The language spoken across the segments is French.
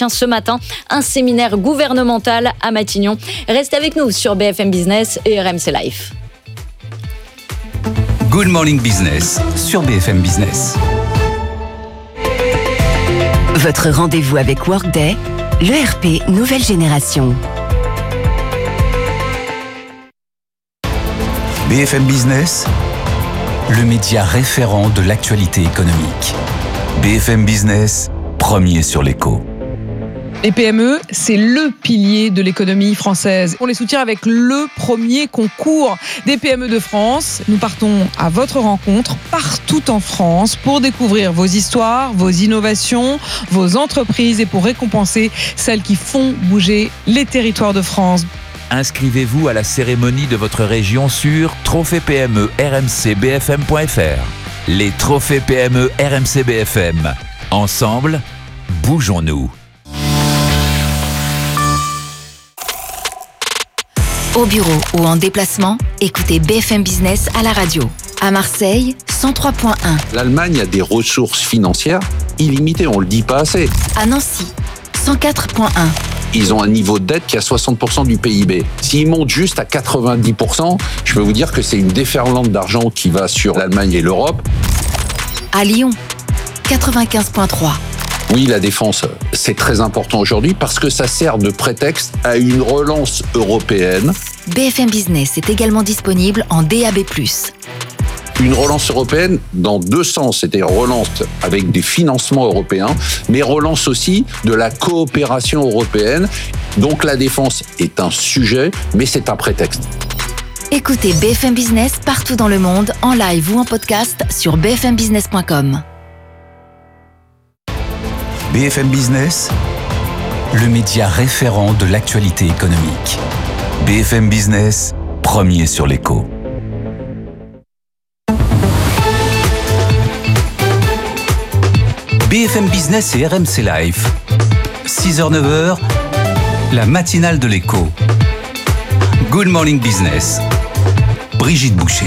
tient ce matin un séminaire gouvernemental à Matignon. Restez avec nous sur BFM Business et RMC Live. Good Morning Business sur BFM Business. Votre rendez-vous avec Workday, l'ERP nouvelle génération. BFM Business, le média référent de l'actualité économique. BFM Business, premier sur l'écho. Les PME, c'est le pilier de l'économie française. On les soutient avec le premier concours des PME de France. Nous partons à votre rencontre partout en France pour découvrir vos histoires, vos innovations, vos entreprises et pour récompenser celles qui font bouger les territoires de France. Inscrivez-vous à la cérémonie de votre région sur Trophée PME RMC BFM.fr. Les Trophées PME RMC BFM. Ensemble, bougeons-nous. Au bureau ou en déplacement, écoutez BFM Business à la radio. À Marseille, 103.1. L'Allemagne a des ressources financières illimitées, on ne le dit pas assez. À Nancy, 104.1. Ils ont un niveau de dette qui est à 60% du PIB. S'ils montent juste à 90%, je peux vous dire que c'est une déferlante d'argent qui va sur l'Allemagne et l'Europe. À Lyon, 95.3. Oui, la défense, c'est très important aujourd'hui parce que ça sert de prétexte à une relance européenne. BFM Business est également disponible en DAB+. Une relance européenne dans deux sens, c'est-à-dire relance avec des financements européens, mais relance aussi de la coopération européenne. Donc la défense est un sujet, mais c'est un prétexte. Écoutez BFM Business partout dans le monde, en live ou en podcast sur bfmbusiness.com. BFM Business, le média référent de l'actualité économique. BFM Business, premier sur l'écho. BFM Business et RMC Live. 6h-9h, la matinale de l'écho. Good Morning Business. Brigitte Boucher.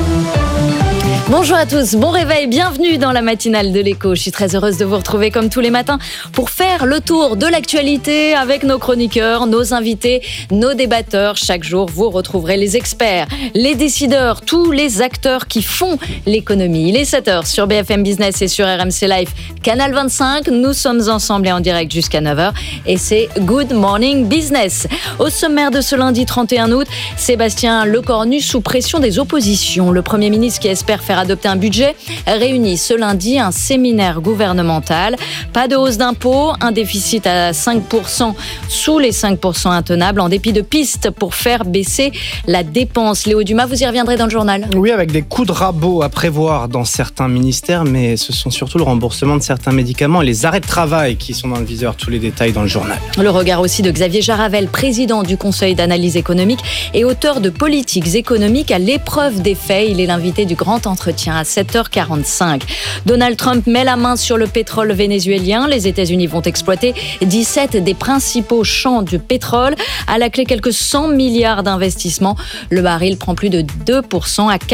Bonjour à tous, bon réveil, bienvenue dans la matinale de l'écho. Je suis très heureuse de vous retrouver comme tous les matins pour faire le tour de l'actualité avec nos chroniqueurs, nos invités, nos débatteurs. Chaque jour, vous retrouverez les experts, les décideurs, tous les acteurs qui font l'économie. Il est 7h sur BFM Business et sur RMC Live, Canal 25. Nous sommes ensemble et en direct jusqu'à 9h et c'est Good Morning Business. Au sommaire de ce lundi 31 août, Sébastien Lecornu sous pression des oppositions. Le Premier ministre qui espère faire adopter un budget réunit ce lundi un séminaire gouvernemental. Pas de hausse d'impôts, un déficit à 5%, sous les 5% intenables, en dépit de pistes pour faire baisser la dépense. Léo Dumas, vous y reviendrez dans le journal. Oui, avec des coups de rabot à prévoir dans certains ministères, mais ce sont surtout le remboursement de certains médicaments et les arrêts de travail qui sont dans le viseur. Tous les détails dans le journal. Le regard aussi de Xavier Jaravel, président du Conseil d'analyse économique et auteur de Politiques économiques à l'épreuve des faits. Il est l'invité du grand entretien à 7h45. Donald Trump met la main sur le pétrole vénézuélien. Les États-Unis vont exploiter 17 des principaux champs du pétrole. À la clé, quelques 100 milliards d'investissements. Le baril prend plus de 2% à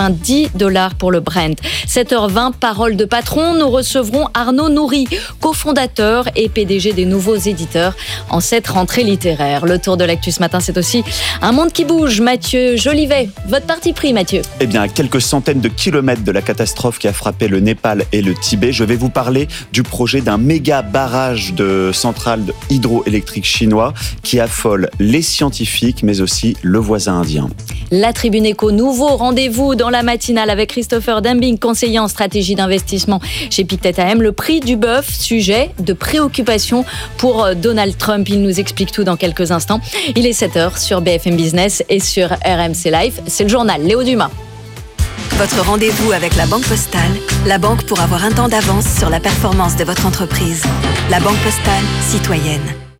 $90 pour le Brent. 7h20, parole de patron. Nous recevrons Arnaud Nourri, cofondateur et PDG des Nouveaux Éditeurs, en cette rentrée littéraire. Le tour de l'actu ce matin, c'est aussi un monde qui bouge. Mathieu Jolivet, votre parti pris, Mathieu. Eh bien, à quelques centaines de kilomètres de la catastrophe qui a frappé le Népal et le Tibet, je vais vous parler du projet d'un méga barrage de centrales hydroélectriques chinois qui affole les scientifiques, mais aussi le voisin indien. La Tribune Éco, nouveau rendez-vous dans la matinale avec Christopher Dembing, conseiller en stratégie d'investissement chez Pictet AM. Le prix du bœuf, sujet de préoccupation pour Donald Trump. Il nous explique tout dans quelques instants. Il est 7h sur BFM Business et sur RMC Live. C'est le journal Léo Dumas. Votre rendez-vous avec la Banque Postale, la banque pour avoir un temps d'avance sur la performance de votre entreprise. La Banque Postale, citoyenne.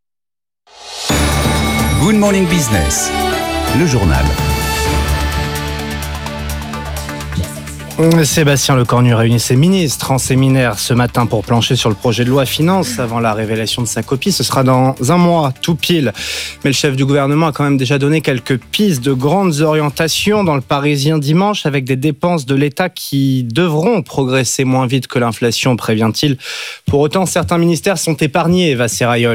Good Morning Business, le journal. Sébastien Lecornu réunit ses ministres en séminaire ce matin pour plancher sur le projet de loi finances avant la révélation de sa copie. Ce sera dans un mois, tout pile. Mais le chef du gouvernement a quand même déjà donné quelques pistes de grandes orientations dans le Parisien dimanche, avec des dépenses de l'État qui devront progresser moins vite que l'inflation, prévient-il. Pour autant, certains ministères sont épargnés, Eva Serrayol.